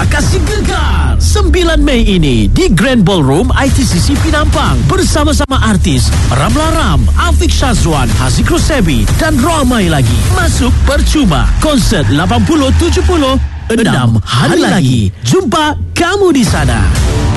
kasih gegar 9 Mei ini di Grand Ballroom ITCC Penampang bersama-sama artis Ramla Ram, Afiq Syazwan, Haziq Rosebi dan ramai lagi. Masuk percuma. Konsert 80-70 6 hari lagi. Jumpa kamu di sana.